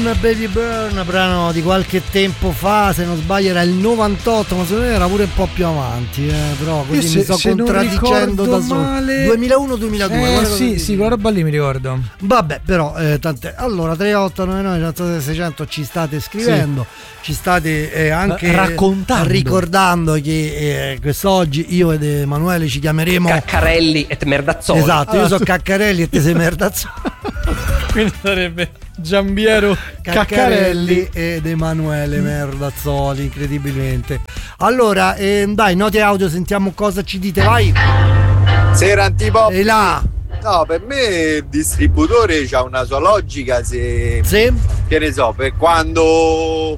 Baby Burn, brano di qualche tempo fa, se non sbaglio era il 98, ma secondo me era pure un po' più avanti, però così mi sto contraddicendo da solo. 2001-2002. Sì, quella roba lì mi ricordo. Vabbè, però tant'è. Allora 3899 600 ci state scrivendo, ci state anche ricordando che quest'oggi io ed Emanuele ci chiameremo Caccarelli et Merdazzoli. Esatto, io sono Caccarelli e te sei Merdazzoli. Quindi sarebbe Giambiero Caccarelli ed Emanuele Merdazzoli, incredibilmente. Allora, dai, note audio, sentiamo cosa ci dite, vai. Sera Antipop. E là. No, per me il distributore c'ha una sua logica, se che ne so, per quando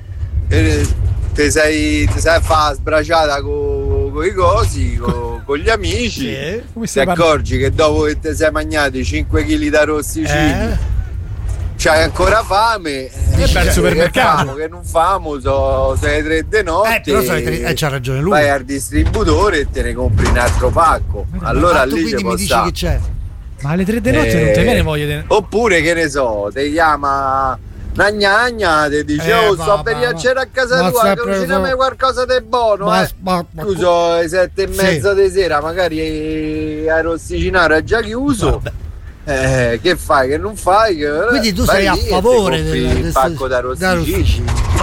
ti sei a fare sbracciata con i cosi, con gli amici, ti accorgi che dopo che ti sei mangiati 5 kg da rosticini c'hai ancora fame e per il supermercato che non famo, sono le 3 di notte, però c'ha ragione lui, vai al distributore e te ne compri un altro pacco, allora lì quindi mi dici che c'è, ma alle 3 di notte non te viene voglia di... oppure che ne so, ti chiama Nagna, ti dice sto per riacere a casa tua, cucinami qualcosa di buono, chiuso alle 7:30 di sera, magari a rosticinare è già chiuso. Che fai, che non fai? Quindi tu sei a favore del pacco da rosticini.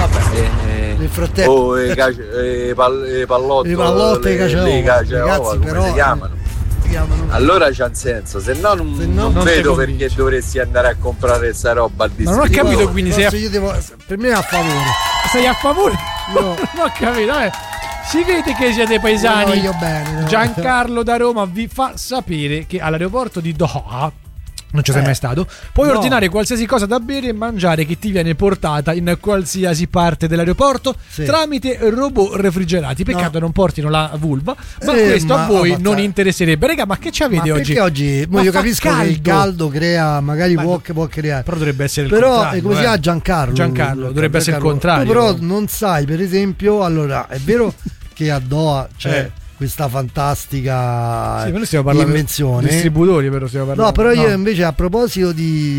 Nel frattempo le pallotte, le caciaova, come si chiamano? Allora c'ha un senso, se no non vedo perché dovresti andare a comprare sta roba al distributore. Ma non ho capito, quindi per me è a favore. Sei a favore? No. Non ho capito, si vede che siete paesani. Giancarlo da Roma vi fa sapere che all'aeroporto di Doha, non ci sei mai stato, puoi ordinare qualsiasi cosa da bere e mangiare che ti viene portata in qualsiasi parte dell'aeroporto tramite robot refrigerati. Peccato non portino la vulva, ma questo a voi non interesserebbe. Raga, ma che ci avete oggi? Perché oggi io capisco che il caldo crea, magari può creare, però dovrebbe essere il contrario. Però come si chiama Giancarlo dovrebbe essere il contrario. Tu però non sai, per esempio, allora è vero che a Doha c'è questa fantastica invenzione, distributori, però stiamo parlando. No, però io invece a proposito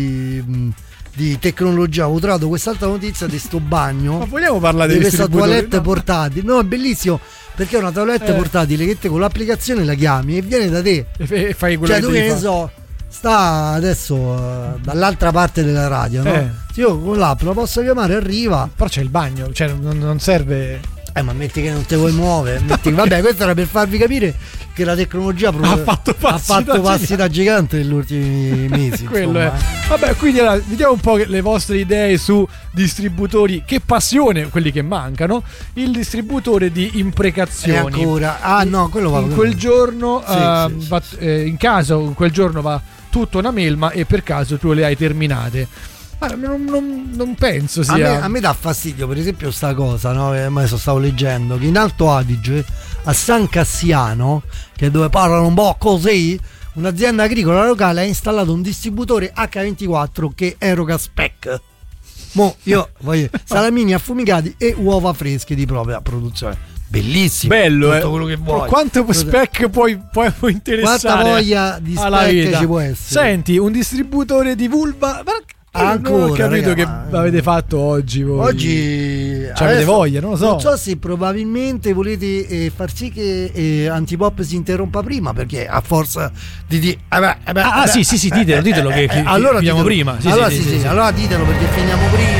di tecnologia ho trovato quest'altra notizia di sto bagno. Ma vogliamo parlare di questa toilette portatile? No, è bellissimo perché è una toilette portatile che te con l'applicazione la chiami e viene da te e fai quello che tu devi ne so, sta adesso dall'altra parte della radio, no? Io con l'app la posso chiamare, arriva, però c'è il bagno, cioè non serve. Ma metti che non te vuoi muovere, vabbè, questo era per farvi capire che la tecnologia ha fatto passi da gigante negli ultimi mesi. Quello è. Vabbè, quindi allora, vediamo un po' le vostre idee su distributori. Che passione, quelli che mancano. Il distributore di imprecazioni. Ancora? No, quello va. In quel giorno, in caso, quel giorno va tutto una melma e per caso tu le hai terminate. Non penso sia. A me dà fastidio, per esempio, sta cosa, no? Adesso stavo leggendo che in Alto Adige, a San Cassiano, che è dove parlano un po' così, un'azienda agricola locale ha installato un distributore H24 che eroga spec. Io voglio salamini affumicati e uova fresche di propria produzione. Bellissimo, bello, tutto quello che vuoi. Quanto spec puoi interessare? Quanta voglia di spec ci può essere? Senti, un distributore di vulva. Ancora, non ho capito, raga, che avete fatto oggi voi. Oggi avete voglia, non lo so. Non so se probabilmente volete far sì che Antipop si interrompa prima, perché a forza di sì, ditelo che allora finiamo prima. Allora ditelo perché finiamo prima.